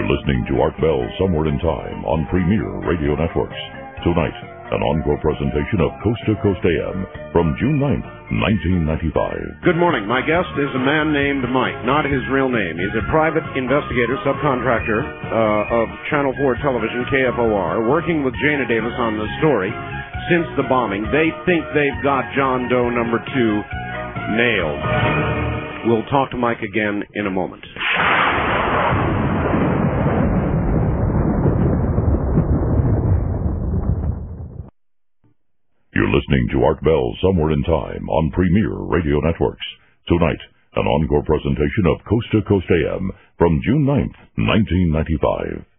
You're listening to Art Bell Somewhere in Time on Premier Radio Networks. Tonight, an encore presentation of Coast to Coast AM from June 9th, 1995. Good morning. My guest is a man named Mike, not his real name. He's a private investigator, subcontractor of Channel 4 Television, KFOR, working with Jana Davis on the story since the bombing. They think they've got John Doe number 2 nailed. We'll talk to Mike again in a moment. You're listening to Art Bell Somewhere in Time on Premier Radio Networks. Tonight, an encore presentation of Coast to Coast AM from June 9th, 1995.